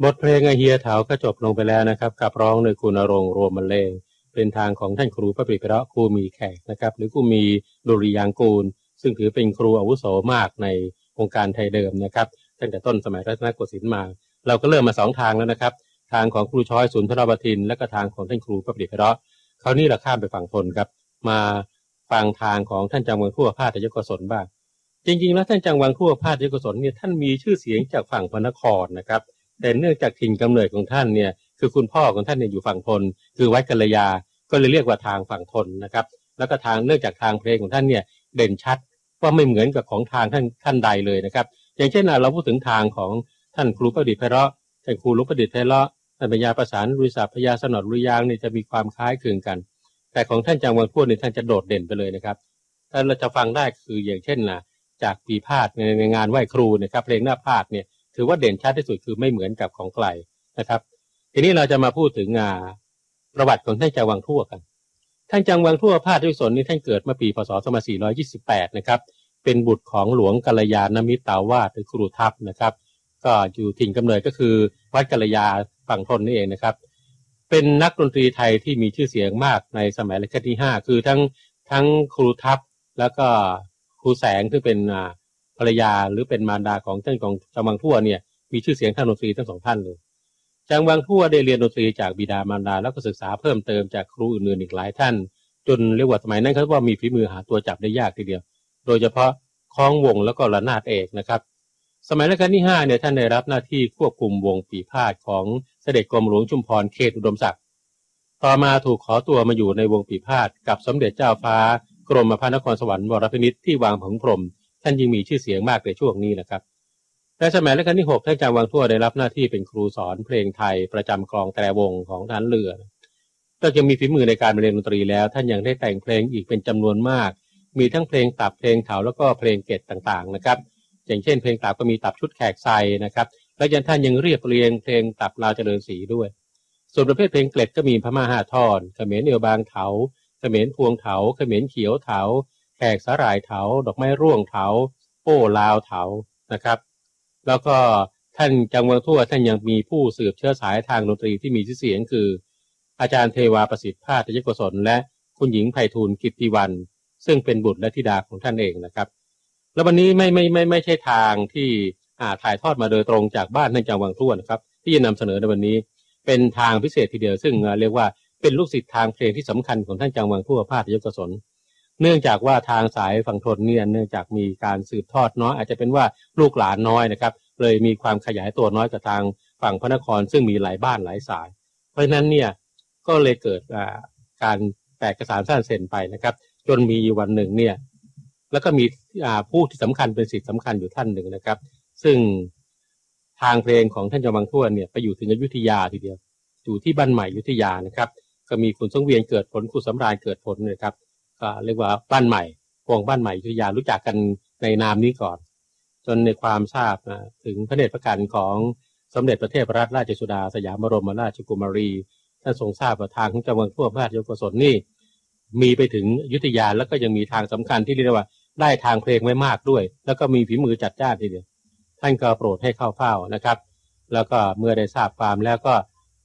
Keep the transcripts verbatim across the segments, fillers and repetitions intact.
บทเพลงไอเฮียเถาก็จบลงไปแล้วนะครับกับร้องโดยคุณณรงค์รวมบรรเลงเป็นทางของท่านครูพระปรีเพราะครูมีแขกนะครับหรือครูมีดุริยางกูลซึ่งถือเป็นครูอาวุโสมากในองค์การไทยเดิมนะครับตั้งแต่ต้นสมัยรัตนโกสินทร์มาเราก็เริ่มมาสองทางแล้วนะครับทางของครูช้อยสุนทรบดินทร์และก็ทางของท่านครูพระปรีเพราะคราวนี้เราข้ามไปฝั่งทนครับมาฟังทางของท่านจังหวัดทั่วภาคตะยกศลบ้างจริงๆแล้วท่านจังหวัดทั่วภาคตะยกศลเนี่ยท่านมีชื่อเสียงจากฝั่งพระนครนะครับแต่เนื่องจากถิ่นกำเนิดของท่านเนี่ยคือคุณพ่อของท่านเนี่ยอยู่ฝั่งทนคือวัดกัลยาก็เลยเรียกว่าทางฝั่งทนนะครับแล้วก็ทางเนื่องจากทางเพลงของท่านเนี่ยเด่นชัดว่าไม่เหมือนกับของทางท่านท่านใดเลยนะครับอย่างเช่นเราพูดถึงทางของท่านครูประดิษฐ์ไพเราะท่านครูลุประดิษฐ์ไพเราะท่านปัญญาประสานรุยศัพท์พญาสนอดรุยยางนี่จะมีความคล้ายคลึงกันแต่ของท่านจังหวัดพวกนี้ท่านจะโดดเด่นไปเลยนะครับถ้าเราจะฟังได้คืออย่างเช่นนะจากปีพาดในงานไหว้ครูนะครับเพลงหน้าพาดเนี่ยถือว่าเด่นชัดที่สุดคือไม่เหมือนกับของไกลนะครับทีนี้เราจะมาพูดถึงประวัติของท่านจังหวัดทั่วกันท่านจังหวัดทั่วภาคตะยกศลนี่ท่านเกิดเมื่อปีพศสองพันสี่ร้อยยี่สิบแปดนะครับเป็นบุตรของหลวงกัลยาณมิตรตาวาสหรือครูทัพนะครับก็อยู่ถิ่นกำเนิดก็คือวัดกัลยาฝั่งทนนี่เองนะครับเป็นนักดนตรีไทยที่มีชื่อเสียงมากในสมัยรัชกาลที่ห้าคือทั้งทั้งครูทัพแล้วก็ครูแสงที่เป็นภรรยาหรือเป็นมารดาของท่านของจังหวัดทั่วเนี่ยมีชื่อเสียงทางดนตรีทั้งสองท่านเลยจังหวัดทั่วได้เรียนดนตรีจากบิดามารดาแล้วก็ศึกษาเพิ่มเติมจากครูอื่นๆอีกหลายท่านจนเรียกว่าสมัยนั้นเขาว่ามีฝีมือหาตัวจับได้ยากทีเดียวโดยเฉพาะคล้องวงแล้วก็ระนาดเอกนะครับสมัยรัชกาลที่ห้าเนี่ยท่านได้รับหน้าที่ควบคุมวงปีพาดของเสด็จกรมหลวงชุมพรเขตอุดมศักดิ์ต่อมาถูกขอตัวมาอยู่ในวงปีพาดกับสมเด็จเจ้าฟ้ากรมพระนครสวรรค์วรพินิจที่วังผงพรหมท่านยิ่งมีชื่อเสียงมากในช่วงนี้นะครับในสมัยรัชกาลที่หกท่านจังหวัดทั่วได้รับหน้าที่เป็นครูสอนเพลงไทยประจำกลองแตรวงของทหารเรือนอกจากมีฝีมือในการเรียนดนตรีแล้วท่านยังได้แต่งเพลงอีกเป็นจำนวนมากมีทั้งเพลงตับเพลงเถาแล้วก็เพลงเกตต่างๆนะครับอย่างเช่นเพลงตับก็มีตับชุดแขกไซนะครับและยังท่านยังเรียบเรียงเพลงตับลาวเจริญศรีด้วยส่วนประเภทเพลงเกล็ดก็มีพม่าห้าท่อนเขมรเอวบางเถาเขมรพวงเถาเขมรเขียวเถาแขกสาหร่ายเถาดอกไม้ร่วงเถาโป้ลาวเถานะครับแล้วก็ท่านจังหวัดทั่วท่านยังมีผู้สืบเชื้อสายทางดนตรีที่มีชื่อเสียงคืออาจารย์เทวาประสิทธิ์ภาคตะยกศลและคุณหญิงไพฑูรย์กิตติวรรณซึ่งเป็นบุตรและธิดาของท่านเองนะครับแล้ววันนี้ไม่ไม่ไม่ไม่ใช่ทางที่อ่าถ่ายทอดมาโดยตรงจากบ้านท่านจังหวัดทั่วนะครับที่จะนำเสนอในวันนี้เป็นทางพิเศษทีเดียวซึ่งเรียกว่าเป็นลูกศิษย์ทางเพลงที่สำคัญของท่านจังหวัดทั่วภาคตะยกศลเนื่องจากว่าทางสายฝั่งทนเนี่ยเนื่องจากมีการสืบทอดน้อยอาจจะเป็นว่าลูกหลานน้อยนะครับเลยมีความขยายตัวน้อยกว่าทางฝั่งพระนครซึ่งมีหลายบ้านหลายสายเพราะฉะนั้นเนี่ยก็เลยเกิดการแตกกระสานสั้นเส้นไปนะครับจนมีวันหนึ่งเนี่ยแล้วก็มีผู้ที่สำคัญเป็นศิษย์สำคัญอยู่ท่านหนึ่งนะครับซึ่งทางเพลงของท่านจังหวัดทั่วเนี่ยไปอยู่ถึงอยุธยาทีเดียวอยู่ที่บ้านใหม่อยุธยานะครับก็มีคุณสังเวียนเกิดผลคุณสำราญเกิดผลนะครับก็เรียกว่าบ้านใหม่พวงบ้านใหม่อยุธยารู้จักกันในนามนี้ก่อนจนในความทราบถึงพระเดชพระคุณของสมเด็จพระเทพรัตนราชสุดาสยามบรมราชกุมารีท่านทรงทราบว่าทางของจังหวัดทั่วภาคตะยกศลนี่มีไปถึงอยุธยาแล้วก็ยังมีทางสำคัญที่เรียกว่าได้ทางเพลงไว้มากด้วยแล้วก็มีฝีมือจัดจ้านทีเดียวท่านก็โปรดให้เข้าเฝ้านะครับแล้วก็เมื่อได้ทราบความแล้วก็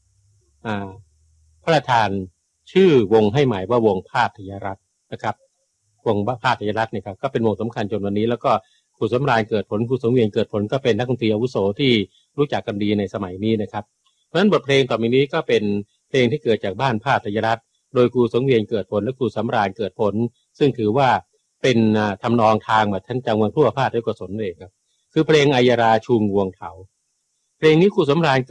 พระราชทานชื่อวงให้ใหม่ว่าวงพาทยรัตน์นะครับวงพาทยรัตน์เนี่ยครับก็เป็นวงสำคัญจนวันนี้แล้วก็ครูสำราญเกิดผลครูสังเวียนเกิดผลก็เป็นนักดนตรีอาวุโสที่รู้จักกันดีในสมัยนี้นะครับเพราะฉะนั้นบทเพลงต่อไปนี้ก็เป็นเพลงที่เกิดจากบ้านพาทยรัตน์โดยครูสังเวียนเกิดผลและครูสำราญเกิดผลซึ่งถือว่าเป็นทำนองทางแบบท่านจังหวัดทั่วภาคตะยกศลเองครับคือเพลงอัยราชูงวงเถาเพลงนี้ครูสำราญ